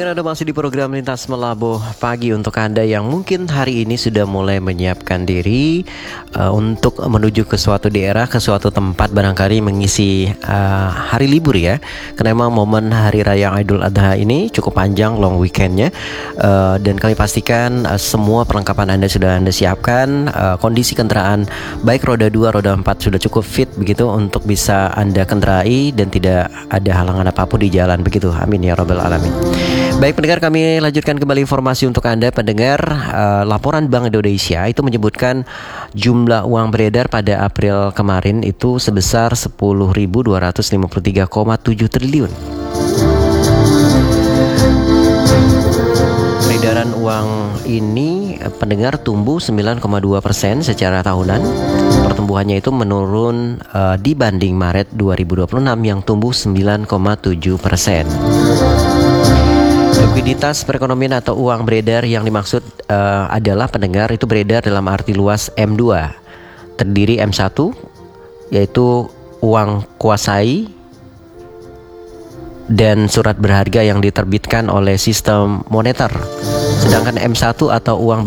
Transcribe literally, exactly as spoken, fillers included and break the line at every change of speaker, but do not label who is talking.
Pendengar, Anda masih di program Lintas Melabuh Pagi. Untuk Anda yang mungkin hari ini sudah mulai menyiapkan diri uh, untuk menuju ke suatu daerah, ke suatu tempat, barangkali mengisi uh, hari libur ya. Karena memang momen Hari Raya Idul Adha ini cukup panjang, long weekendnya, uh, dan kami pastikan uh, semua perlengkapan Anda sudah Anda siapkan. uh, Kondisi kendaraan baik roda dua, roda empat sudah cukup fit begitu untuk bisa Anda kendarai dan tidak ada halangan apapun di jalan begitu. Amin ya Rabbal Alamin. Baik pendengar, kami lanjutkan kembali informasi untuk Anda pendengar. uh, Laporan Bank Indonesia itu menyebutkan jumlah uang beredar pada April kemarin itu sebesar sepuluh ribu dua ratus lima puluh tiga koma tujuh triliun. Peredaran uang ini pendengar tumbuh sembilan koma dua persen secara tahunan. Pertumbuhannya itu menurun uh, dibanding Maret dua ribu dua puluh enam yang tumbuh sembilan koma tujuh persen. Likuiditas perekonomian atau uang beredar yang dimaksud uh, adalah pendengar itu beredar dalam arti luas M dua. Terdiri M satu yaitu uang kuasai dan surat berharga yang diterbitkan oleh sistem moneter. Sedangkan M satu atau uang